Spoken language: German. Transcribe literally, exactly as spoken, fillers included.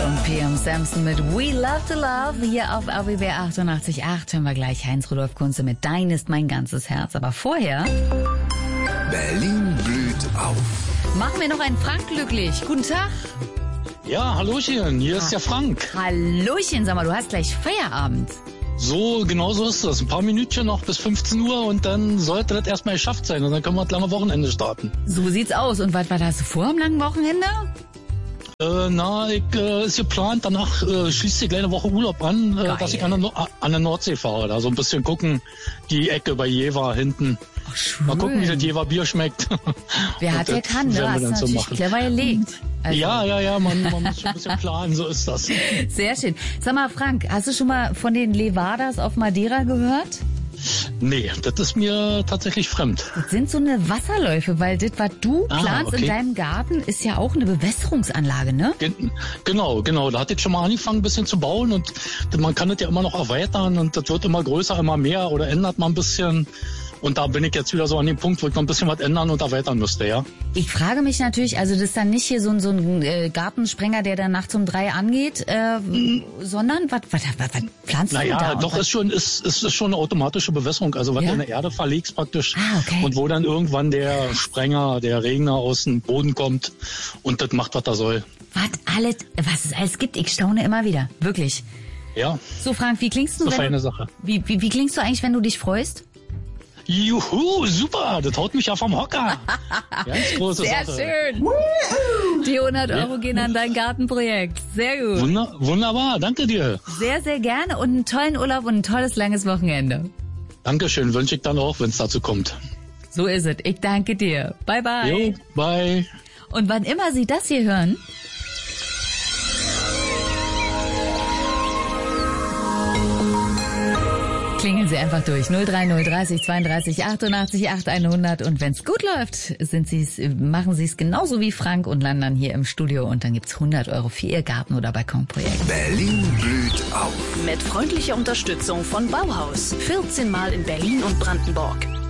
und P M Samson mit We Love to Love. Hier auf R B B achtundachtzig Komma acht hören wir gleich Heinz-Rudolf Kunze mit Dein ist mein ganzes Herz. Aber vorher... Berlin blüht auf. Machen wir noch einen Frank glücklich. Guten Tag. Ja, Hallöchen, hier ist der Frank. Hallöchen, sag mal, du hast gleich Feierabend. So, genau so ist das. Ein paar Minütchen noch bis fünfzehn Uhr und dann sollte das erstmal geschafft sein und dann können wir das lange Wochenende starten. So sieht's aus. Und was, was hast du vor am langen Wochenende? Äh, na, ich, äh, ist geplant, danach äh, schließt die kleine Woche Urlaub an, äh, dass ich an der, no an der Nordsee fahre. Da so ein bisschen gucken, die Ecke bei Jever hinten. Ach, schön. Mal gucken, wie das Jever Bier schmeckt. Wer hat, der kann, ne? Hast du natürlich so clever gelegt. Also. Ja, ja, ja, man, man muss schon ein bisschen planen, so ist das. Sehr schön. Sag mal, Frank, hast du schon mal von den Levadas auf Madeira gehört? Nee, das ist mir tatsächlich fremd. Das sind so eine Wasserläufe, weil das, was du ah, planst okay. in deinem Garten, ist ja auch eine Bewässerungsanlage, ne? Gen genau, genau. Da hat jetzt schon mal angefangen, ein bisschen zu bauen und man kann das ja immer noch erweitern und das wird immer größer, immer mehr oder ändert man ein bisschen. Und da bin ich jetzt wieder so an dem Punkt, wo ich noch ein bisschen was ändern und erweitern müsste, ja. Ich frage mich natürlich, also das ist dann nicht hier so ein, so ein äh, Gartensprenger, der dann nachts um drei angeht, äh, mhm. sondern was, was, was, was pflanzt naja, du da? Naja, doch, ist schon, ist, ist, ist schon eine automatische Bewässerung, also was ja? du in der Erde verlegst praktisch ah, okay. und wo dann irgendwann der Sprenger, der Regner aus dem Boden kommt und das macht, was er soll. Was alles, was es alles gibt, ich staune immer wieder, wirklich. Ja. So Frank, wie klingst du? So wenn feine du, Sache. Wie, wie, wie klingst du eigentlich, wenn du dich freust? Juhu, super, das haut mich ja vom Hocker. Ganz große Sehr Sache. Sehr schön. Die hundert Euro gehen an dein Gartenprojekt. Sehr gut. Wunder, wunderbar, danke dir. Sehr, sehr gerne und einen tollen Urlaub und ein tolles, langes Wochenende. Dankeschön, wünsche ich dann auch, wenn es dazu kommt. So ist es. Ich danke dir. Bye, bye. Jo, bye. Und wann immer Sie das hier hören... Klingeln Sie einfach durch. null drei null dreißig zweiunddreißig achtundachtzig acht hundert. Und wenn es gut läuft, sind Sie's, machen Sie es genauso wie Frank und landen dann hier im Studio. Und dann gibt's hundert Euro für Ihr Garten- oder Balkonprojekt. Berlin blüht auf. Mit freundlicher Unterstützung von Bauhaus. vierzehn Mal in Berlin und Brandenburg.